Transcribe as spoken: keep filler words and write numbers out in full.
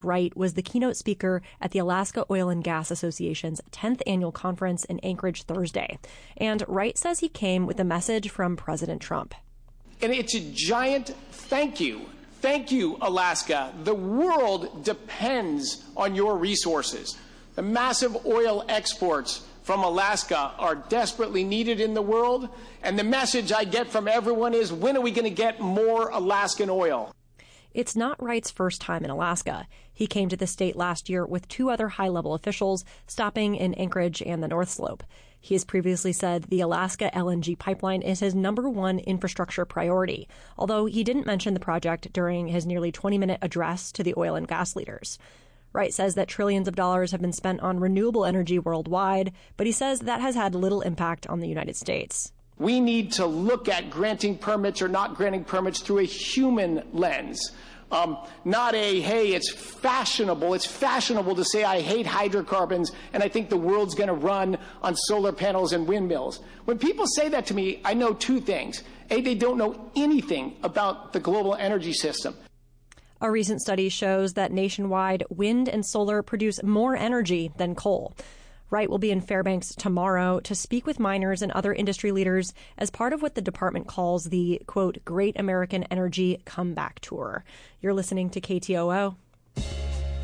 Wright was the keynote speaker at the Alaska Oil and Gas Association's tenth annual conference in Anchorage Thursday. And Wright says he came with a message from President Trump. And it's a giant thank you. Thank you, Alaska. The world depends on your resources. The massive oil exports from Alaska are desperately needed in the world. And the message I get from everyone is, when are we going to get more Alaskan oil? It's not Wright's first time in Alaska. He came to the state last year with two other high-level officials, stopping in Anchorage and the North Slope. He has previously said the Alaska L N G pipeline is his number one infrastructure priority, although he didn't mention the project during his nearly twenty-minute address to the oil and gas leaders. Wright says that trillions of dollars have been spent on renewable energy worldwide, but he says that has had little impact on the United States. We need to look at granting permits or not granting permits through a human lens. Um, not a, hey, it's fashionable. It's fashionable to say I hate hydrocarbons and I think the world's going to run on solar panels and windmills. When people say that to me, I know two things. A, they don't know anything about the global energy system. A recent study shows that nationwide, wind and solar produce more energy than coal. Wright will be in Fairbanks tomorrow to speak with miners and other industry leaders as part of what the department calls the, quote, Great American Energy Comeback Tour. You're listening to K T O O.